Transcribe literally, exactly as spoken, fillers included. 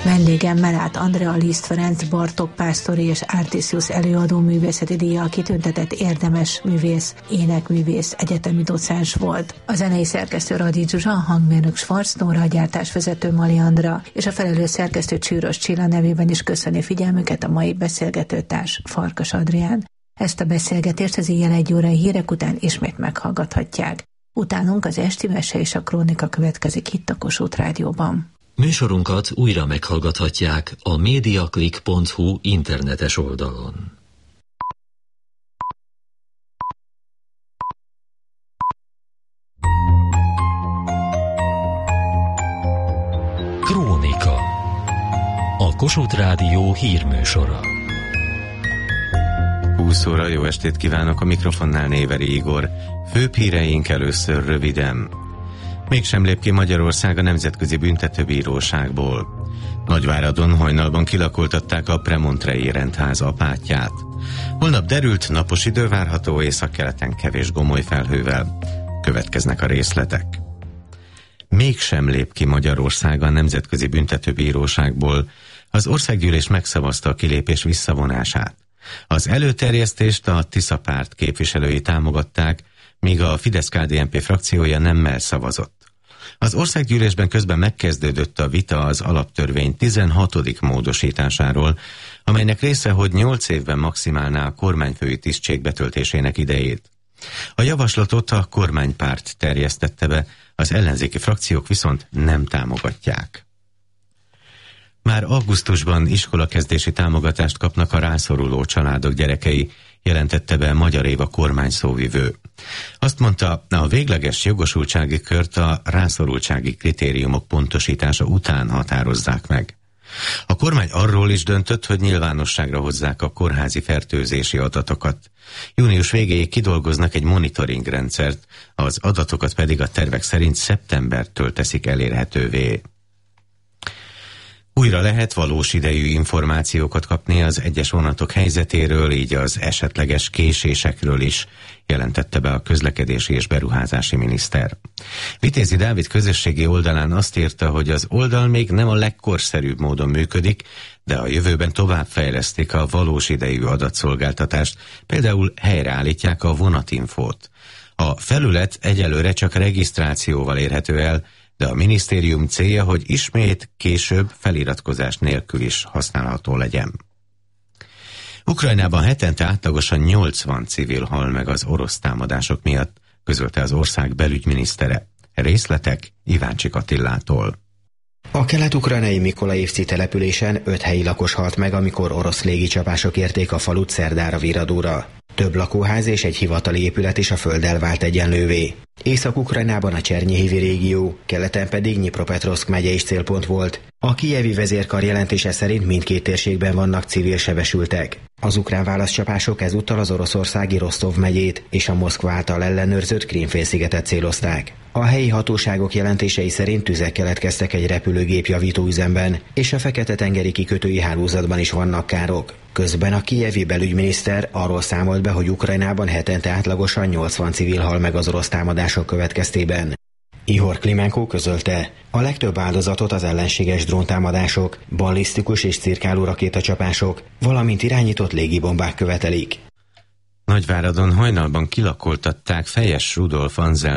Vendégem Melát Andrea, Liszt Ferenc, Bartók Pásztori és Artisius előadó művészeti díjjal kitüntetett érdemes művész, énekművész, egyetemi docens volt. A zenei szerkesztő Radi Zsuzsa, a hangmérnök Schwarz Nóra, a gyártásvezető Mali Andra és a felelős szerkesztő Csűrös Csilla nevében is köszöni figyelmüket a mai beszélgetőtárs Farkas Adrián. Ezt a beszélgetést az éjjel egy órai hírek után ismét meghallgathatják. Utánunk az esti mese és a krónika következik itt a Kossuth Rádióban. Műsorunkat újra meghallgathatják a mediaclick pont hu internetes oldalon. Krónika. A Kossuth Rádió hírműsora. húsz óra, jó estét kívánok, a mikrofonnál Néveri Igor. Főbb híreink először röviden. Mégsem lép ki Magyarország a Nemzetközi Büntetőbíróságból. Nagyváradon hajnalban kilakoltatták a Premontrei rendház apátját. Holnap derült, napos idő várható, északkeleten kevés gomoly felhővel. Következnek a részletek. Mégsem lép ki Magyarország a Nemzetközi Büntetőbíróságból. Az országgyűlés megszavazta a kilépés visszavonását. Az előterjesztést a Tisza párt képviselői támogatták, míg a Fidesz-ká dé en pé frakciója nemmel szavazott. Az országgyűlésben közben megkezdődött a vita az alaptörvény tizenhatodik módosításáról, amelynek része, hogy nyolc évben maximálná a kormányfői tisztség betöltésének idejét. A javaslatot a kormánypárt terjesztette be, az ellenzéki frakciók viszont nem támogatják. Már augusztusban iskolakezdési támogatást kapnak a rászoruló családok gyerekei, jelentette be Magyar Éva kormányszóvivő. Azt mondta, a végleges jogosultsági kört a rászorultsági kritériumok pontosítása után határozzák meg. A kormány arról is döntött, hogy nyilvánosságra hozzák a kórházi fertőzési adatokat. Június végéig kidolgoznak egy monitoring rendszert, az adatokat pedig a tervek szerint szeptembertől teszik elérhetővé. Újra lehet valós idejű információkat kapni az egyes vonatok helyzetéről, így az esetleges késésekről is, jelentette be a közlekedési és beruházási miniszter. Vitézi Dávid közösségi oldalán azt írta, hogy az oldal még nem a legkorszerűbb módon működik, de a jövőben továbbfejlesztik a valós idejű adatszolgáltatást, például helyreállítják a vonatinfót. A felület egyelőre csak regisztrációval érhető el, de a minisztérium célja, hogy ismét később feliratkozás nélkül is használható legyen. Ukrajnában hetente átlagosan nyolcvan civil hal meg az orosz támadások miatt, közölte az ország belügyminisztere. Részletek Iváncsik Attilától. A kelet-ukrajnai Mikolaivci településen öt helyi lakos halt meg, amikor orosz légicsapások érték a falut szerdára viradóra. Több lakóház és egy hivatali épület is a földdel vált egyenlővé. Észak-Ukrajnában a Csernyihívi régió, keleten pedig Dnipropetrovszk megye is célpont volt. A kijevi vezérkar jelentése szerint mindkét térségben vannak civil sebesültek. Az ukrán válaszcsapások ezúttal az oroszországi Rostov megyét és a Moszkva által ellenőrzött Krím-félszigetet célozták. A helyi hatóságok jelentései szerint tüzek keletkeztek egy repülőgép javítóüzemben, és a Fekete-tengeri kikötői hálózatban is vannak károk. Közben a kijevi belügyminiszter arról számolt be, hogy Ukrajnában hetente átlagosan nyolcvan civil hal meg az orosz támadások következtében. Ihor Klimenko közölte, a legtöbb áldozatot az ellenséges dróntámadások, ballisztikus és cirkáló rakétacsapások, valamint irányított légibombák követelik. Nagyváradon hajnalban kilakoltatták Fejes Rudolf Anzelm